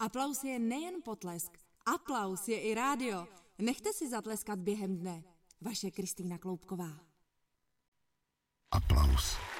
Aplaus je nejen potlesk, aplaus je i rádio. Nechte si zatleskat během dne. Vaše Kristýna Kloubková. Aplaus.